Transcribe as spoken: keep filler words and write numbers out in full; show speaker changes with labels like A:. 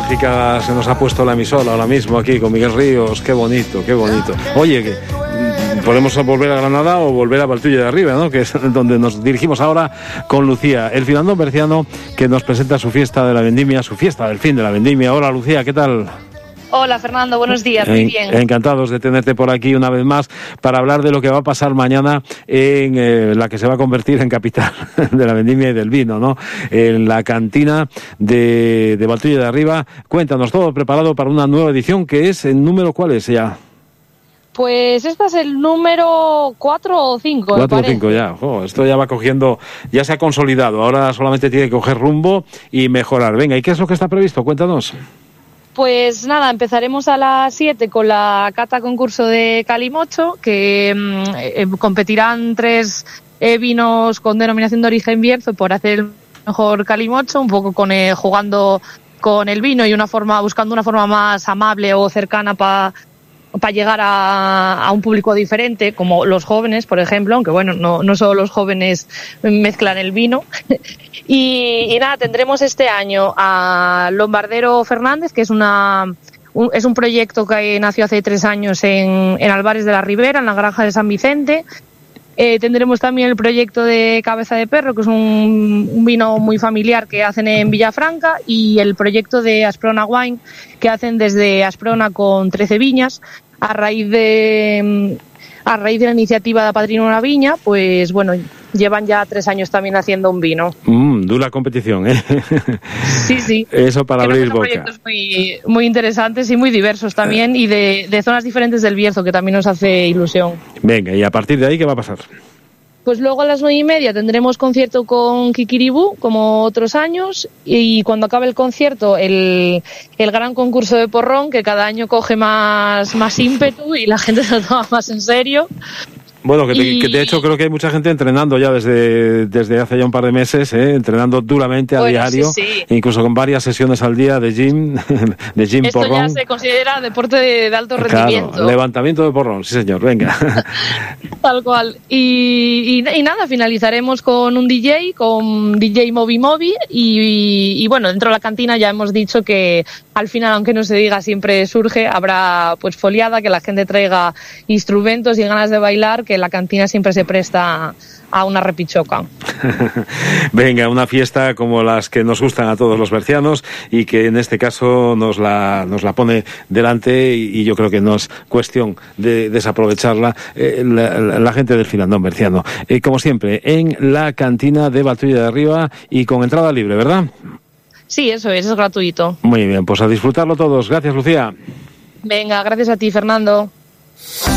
A: nostálgica se nos ha puesto la emisora ahora mismo aquí con Miguel Ríos. Qué bonito, qué bonito. Oye, que podemos volver a Granada o volver a Valtulla de Arriba, ¿no? Que es donde nos dirigimos ahora con Lucía, el filandón berciano, que nos presenta su fiesta de la vendimia, su fiesta del fin de la vendimia. Hola, Lucía, ¿qué tal?
B: Hola, Fernando, buenos días, muy bien.
A: Encantados de tenerte por aquí una vez más para hablar de lo que va a pasar mañana en eh, la que se va a convertir en capital de la vendimia y del vino, ¿no? En la cantina de, de Valtulla de Arriba. Cuéntanos, todo preparado para una nueva edición que es el número, ¿cuál es ya?
B: Pues este es el número cuatro o cinco.
A: Cuatro o cinco ya. Oh, esto ya va cogiendo, ya se ha consolidado. Ahora solamente tiene que coger rumbo y mejorar. Venga, ¿y qué es lo que está previsto? Cuéntanos.
B: Pues nada, empezaremos a las siete con la cata concurso de Calimocho, que eh, competirán tres eh, vinos con denominación de origen Bierzo por hacer el mejor Calimocho, un poco con eh, jugando con el vino y una forma buscando una forma más amable o cercana para para llegar a, a un público diferente, como los jóvenes, por ejemplo, aunque bueno, no, no solo los jóvenes mezclan el vino. y, y nada, tendremos este año a Lombardero Fernández, que es una un, es un proyecto que nació hace tres años en, en Álvarez de la Ribera, en la granja de San Vicente. Eh, tendremos también el proyecto de Cabeza de Perro, que es un, un vino muy familiar que hacen en Villafranca, y el proyecto de Asprona Wine, que hacen desde Asprona con trece viñas. A raíz de a raíz de la iniciativa de Apadrino una Viña, pues bueno, llevan ya tres años también haciendo un vino.
A: Mm, dura competición, ¿eh?
B: Sí, sí.
A: Eso para
B: Creo
A: abrir
B: que son
A: boca.
B: proyectos muy, muy interesantes y muy diversos también, y de, de zonas diferentes del Bierzo, que también nos hace ilusión.
A: Venga, y a partir de ahí, ¿qué va a pasar?
B: Pues luego a las nueve y media tendremos concierto con Kikiribú, como otros años, y cuando acabe el concierto, el, el gran concurso de porrón, que cada año coge más, más ímpetu y la gente se lo toma más en serio.
A: Bueno, que, te,
B: y...
A: que de hecho creo que hay mucha gente entrenando ya desde, desde hace ya un par de meses, ¿eh? Entrenando duramente a
B: bueno,
A: diario,
B: sí, sí.
A: incluso con varias sesiones al día de gym, de gym
B: Esto
A: porrón.
B: Esto ya se considera deporte de, de alto
A: claro,
B: rendimiento.
A: Levantamiento de porrón, sí señor, venga.
B: Tal cual. Y, y, y nada, finalizaremos con un D J, con D J Moby Moby, y, y, y bueno, dentro de la cantina ya hemos dicho que al final, aunque no se diga, siempre surge, habrá pues foliada, que la gente traiga instrumentos y ganas de bailar, que la cantina siempre se presta a una repichoca.
A: Venga, una fiesta como las que nos gustan a todos los bercianos y que en este caso nos la, nos la pone delante, y, y yo creo que no es cuestión de desaprovecharla eh, la, la, la gente del filandón berciano. Eh, como siempre, en la cantina de Valtulla de Arriba y con entrada libre, ¿verdad?
B: Sí, eso es, es gratuito.
A: Muy bien, pues a disfrutarlo todos. Gracias, Lucía.
B: Venga, gracias a ti, Fernando.